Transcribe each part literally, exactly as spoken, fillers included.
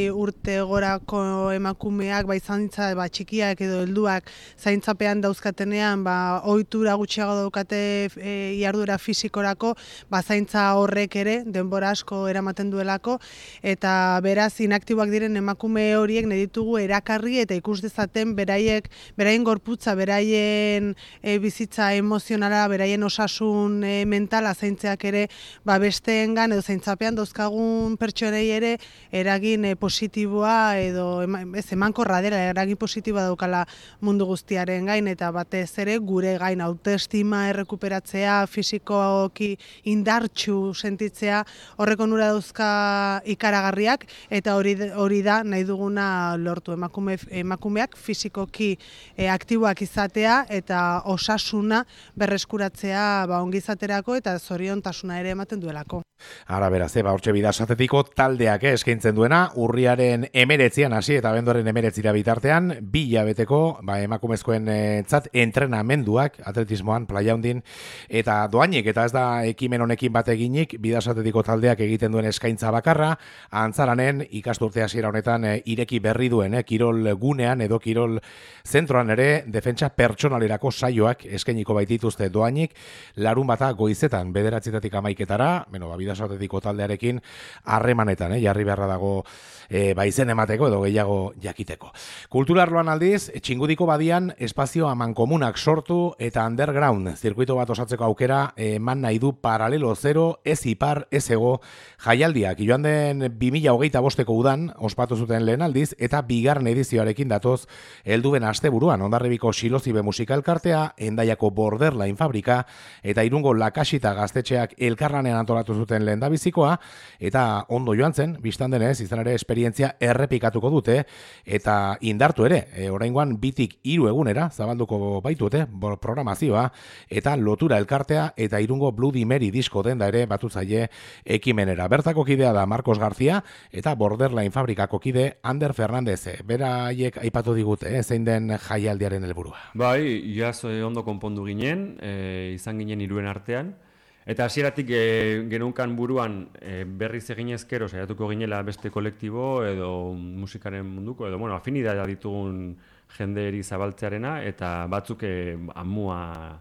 urte gorako emakumeak, bai zaintza, ba, txikiak edo helduak zaintzapean dauzkatenean, ba, ohitura gutxiago daukate e, iharduera fisikorako, ba, zaintza horrek ere denbora asko eramaten duelako, eta beraz inaktiboak diren emakume horiek nahi ditugu erakarri eta ikus dezaten beraiek, beraien gorputza, beraien e, bizitza emozionala, beraien osasun e, mentala zaintzeak ere, ba, besteengan edo zaintzapean dauzkagun pertsonei ere eragin e, positiboa edo ez emankorra dela, eragin positiboa daukala mundu guztiaren gain, eta batez ere gure gain autoestima errekuperatzea, fisikoki indartsu sentitzea, horrek onura dauzka ikaragarriak, eta hori hori da nahi duguna lortu, emakume, emakumeak fisikoki e, aktiboak izatea eta osasuna berreskuratzea ba, ongizaterako eta zoriontasuna ere ematen duelako. Ara beraz, ba, hortxe Bidasoatetiko taldeak eh, eskaintzen duena, urriaren emeretzian hasi eta abenduaren emeretzira bitartean, bi hilabeteko ba, emakumezkoen e, tzat entrenamenduak atletismoan, playa hundin, eta doainik, eta ez da ekimen honekin bat eginik, Bidasoatetiko taldeak egiten duen eskaintza bakarra, antzaranen ikasturte hasiera honetan e, ireki berri duen, eh, kirol gunean edo kirol zentroan ere, defentsa pertsonalerako saioak eskainiko baitituzte doainik, larun bata goizetan, bederatzitatik amaiketara, beno, ba, Bidasoatetiko taldearekin harremanetan, eh, jarri beharra dago e, ba, izen emateko edo gehiago jakiteko. Kulturarloan aldiz, Txingudiko badian espazio amankomunak sortu eta underground zirkuito bat osatzeko aukera eman nahi du paralelo zero, ez ipar, ez ego jaialdiak. Joan den bi mila hogeita bosteko udan ospatu zuten lehen aldiz eta bigarren edizioarekin datoz helduen asteburuan Hondarribiko Xilozibe musikalkartea, Hendaiako Borderline fabrika eta Irungo Lakasita gaztetxeak elkarlanean antolatu zuten lehendabizikoa, eta ondo joan zen, bistan denez, izan ere esperientzia errepikatuko dute, eta indartu ere, e, oraingoan bitik hiru egunera zabalduko baitute programazioa, eta lotura elkartea eta Irungo Bloody Mary disko denda ere batutzaile ekimenera. Bertako kidea da Marcos García, eta Borderline fabrikako kide Ander Fernandez. Beraiek aipatu digute, eh, zein den jaialdiaren helburua. Bai, iaz ondo konpondu ginen, e, izan ginen hiruen artean, eta hasieratik e, genunkan buruan e, berriz eginezkero saiatuko ginela beste kolektibo edo musikaren munduko, edo bueno, afinitatea ditugun jendeeri zabaltzearena, eta batzuk e, amua,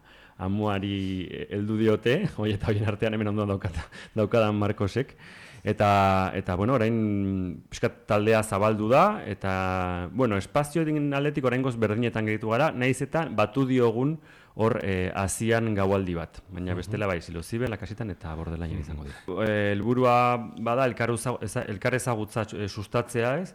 amuari heldu diote, hoi eta horien artean hemen ondoan daukata, daukadan Marcosek, eta, eta bueno, orain pixkat taldea zabaldu da, eta bueno, espazio din aldetik oraingoz berdinetan geritu gara, nahiz eta batu diogun hor eh, azian gaualdi bat, baina bestela bai, Xilozibe, Lakasitan eta Borderline izango dira. Helburua bada elkar, elkar ezagutza e, sustatzea ez,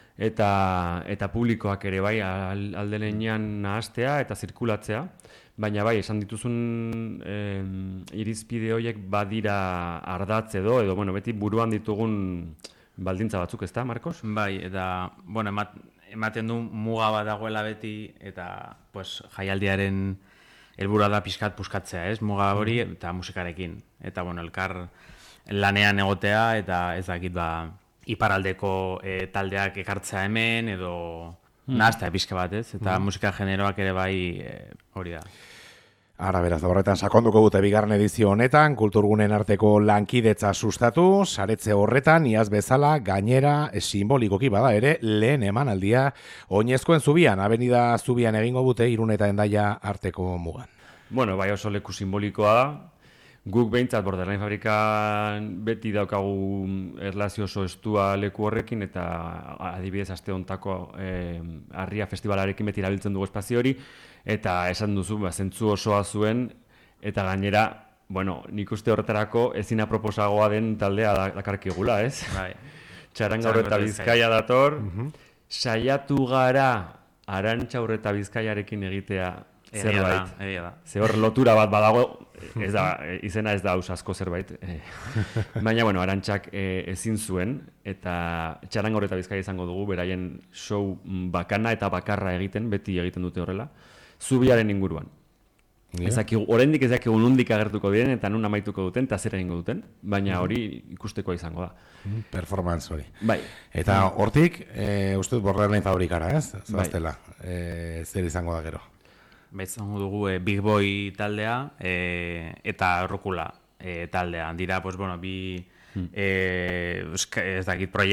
eta, eta publikoak ere bai aldenean nahastea eta zirkulatzea, baina bai, esan dituzun eh, irizpide horiek badira ardatz edo, edo bueno, beti buruan ditugun baldintza batzuk, ezta, Marcos? Bai, eta bueno, emat, ematen du muga bat dagoela beti, eta pues, jaialdiaren helburua da pixkat puskatzea, ez? Muga hori eta musikarekin. Eta bueno, elkar lanean egotea eta ez dakit ba iparraldeko e, taldeak ekartzea hemen edo hmm. nahaztea pixka bat, ez? Eta hmm. musika generoak ere bai e, hori da. Ara beraz, horretan sakonduko dute bigarren edizio honetan, kulturgunen arteko lankidetza sustatu, saretze horretan, iaz bezala, gainera, simbolikoki bada ere, lehen emanaldia, oinezkoen zubian, avenida zubian egingo dute, Irun eta Hendaia arteko mugan. Bueno, bai oso leku simbolikoa da, guk behintzat Borderline fabrikan beti daukagu erlazio oso estua leku horrekin, eta adibidez aste hontako eh, Arria Festivalarekin beti erabiltzen dugu espazio hori, eta esan duzu, ba, zentzu osoa zuen, eta gainera, bueno, nik uste horretarako ezin aproposagoa den taldea dakarkigula, ez? Bai. Txaranga Urreta Bizkaia dator, uh-huh. Saiatu gara Arantxa Urreta Bizkaiarekin egitea zerbait. Egia da. Ze hor lotura bat badago, ez da, izena ez da ausasko zerbait. Baina, bueno, Arantxak e, ezin zuen, eta Txaranga Urreta Bizkaia izango dugu, beraien show bakana eta bakarra egiten, beti egiten dute horrela. Zubiaren inguruan. Yeah. Oraindik ez dakigu nondik agertuko diren eta nun amaituko duten eta zer egingo duten, baina hori ikusteko izango da. Performance hori. Bai. Eta hortik, e, uste dut Borderline fabrikara, ez? Zaztela, bai. e, zer izango da gero? Ba, izango dugu e, Big Boy taldea e, eta Rukula e, taldea. Dira, pues, bueno, bi hmm. e, ez dakit proiektu